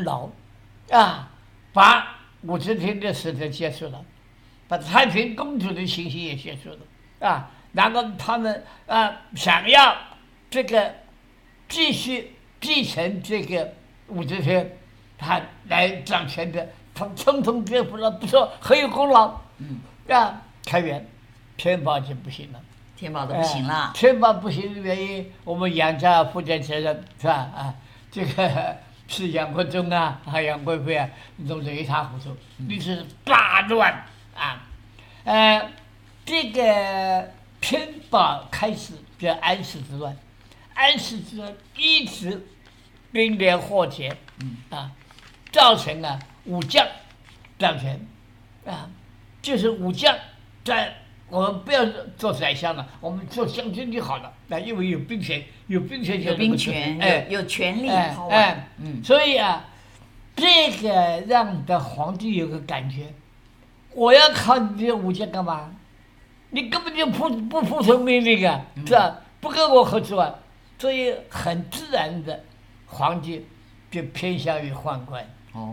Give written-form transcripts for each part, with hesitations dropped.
功劳，把武则天的事情结束了，把太平公主的情形也结束了，然后他们想要这个继续继承这个武则天，他来掌权的，他通通颠覆了，不说很有功劳，开元，天宝就不行了。 天宝都不行了， 天宝不行的原因，我们杨家负责责任是吧？这个是杨国忠杨贵妃弄得一塌糊涂，于是大乱这个天宝开始叫安史之乱，安史之乱一直兵连祸结，造成武将掌权，就是武将在。我们不要做宰相了，我们做将军就好了。因为有兵权，有兵权， 有权力。 所以这个让的皇帝有个感觉，我要靠你这武将干嘛？你根本就不服从命令是吧？不跟我合作所以很自然的，皇帝就偏向于宦官。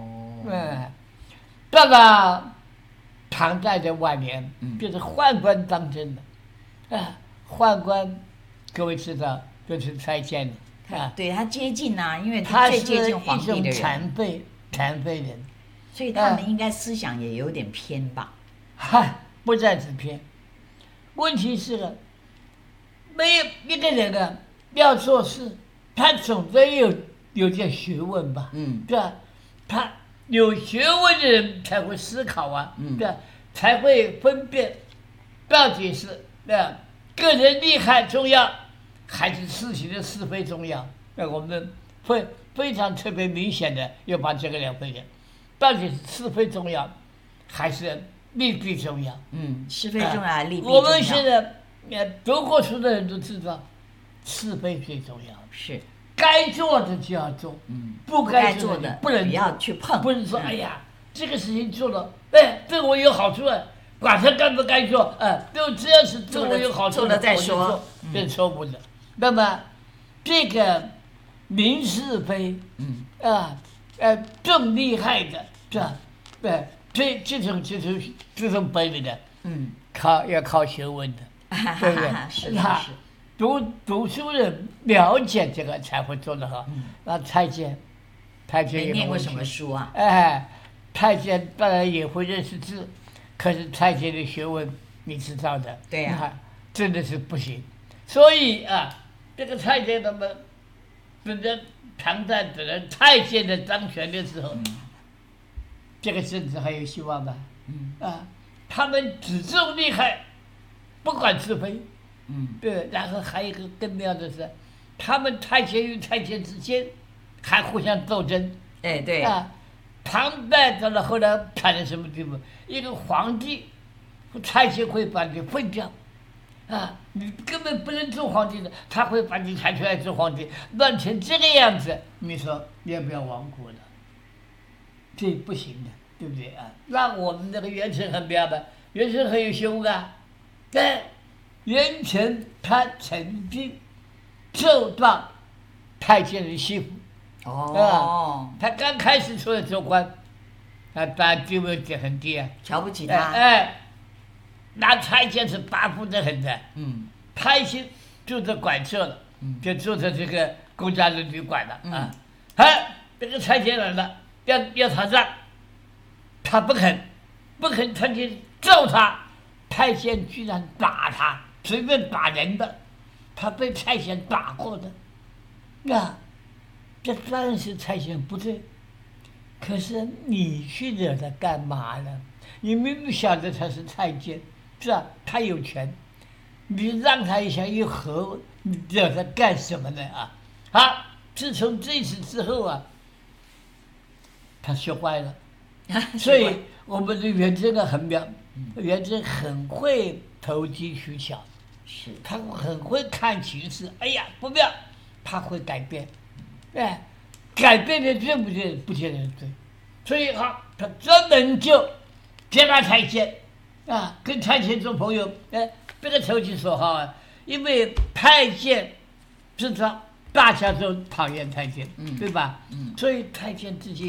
到了唐代的晚年，就是宦官当政的，宦官，各位知道，就是太监的对他接近因为他最接近皇帝的人， 残废人， 所以他们应该思想也有点偏吧？ 不但是偏，问题是没有一个人要做事，他总得有点学问吧？对吧？他。有学问的人才会思考才会分辨到底是个人利害重要，还是事情的是非重要。我们会非常特别明显的要把这个两分人，到底是是非重要，还是利弊重要？ 是非重要，利弊重要。 我们现在读过书的人都知道，是非最重要。 是。 该做的就要做，不该做的不能要去碰。 不是说这个事情做了，对我有好处管他该不该做就只要是对我有好处做了再说， 这是错误的。那么这个明是非，重利害的，是吧？这种本领的，要靠学问的，对不对？ 是。 读书人了解这个才会做得好。太监没念过什么书太监当然也会认识字，可是太监的学问你知道的， 对真的是不行。所以这个太监他们等着唐代等着太监的当权的时候，这个政治还有希望吧？他们只重利害，不管是非。对，然后还有一个更妙的是，他们太监与太监之间还互相斗争。 对唐代到了后来谈到什么地步？一个皇帝，太监会把你废掉，你根本不能做皇帝的，他会把你抬出来做皇帝，乱成这个样子，你说要不要亡国的？这不行的，对不对那我们这个元成很妙的，元成很有胸元成他曾经受到太监的欺负，他刚开始出来做官，他当然地位很低瞧不起他。 那太监是跋扈得很的，太监住在馆舍了，就住在这个公家的旅馆了这个太监来了，要他让，他不肯，他就揍他，太监居然打他。随便打人的，他被太监打过的，这当然是太监不对。可是你去惹他干嘛呢？你明明晓得他是太监，是吧？他有权，你让他一下一和，你惹他干什么呢自从这次之后他学坏了。所以我们的元贞很妙，元贞很会投机取巧。他很会看形势，不妙，他会改变，改变的对不对？不见得对，所以他专门就接纳太监，跟太监做朋友，这个投机所好因为太监知道大家都讨厌太监，对吧？所以太监自己。